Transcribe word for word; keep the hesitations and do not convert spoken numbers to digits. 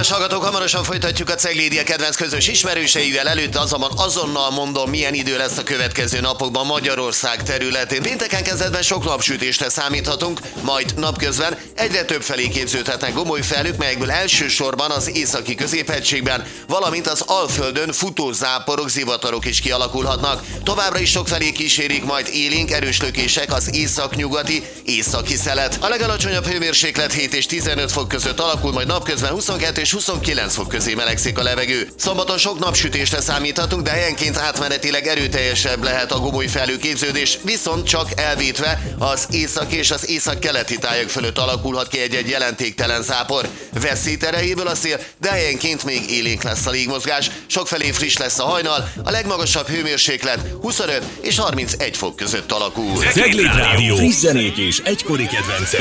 Kedves hallgatók, hamarosan folytatjuk a Ceglédia kedvenc közös ismerőseivel. Előtte azonban azonnal mondom, milyen idő lesz a következő napokban Magyarország területén. Pénteken kezdetben sok napsütésre számíthatunk, majd napközben egyre több felé képződhetnek gomoly felhők, melyekből elsősorban az északi középhegységben, valamint az Alföldön futó záporok, zivatarok is kialakulhatnak. Továbbra is sok felé kísérik majd élénk erős lökések az északnyugati, északi szelet. A legalacsonyabb hőmérséklet hét és tizenöt fok között alakul, majd napközben huszonkettő és huszonkilenc fok közé melegszik a levegő. Szombaton sok napsütésre számíthatunk, de helyenként átmenetileg erőteljesebb lehet a gomoly felhőképződés, viszont csak elvétve az észak és az északkeleti tájak fölött alakulhat ki egy-egy jelentéktelen zápor. Veszít erejéből a szél, de helyenként még élénk lesz a légmozgás. Sokfelé friss lesz a hajnal, a legmagasabb hőmérséklet huszonöt és harmincegy fok között alakul. Cegléd Rádió friss zenék és egykori kedvencek.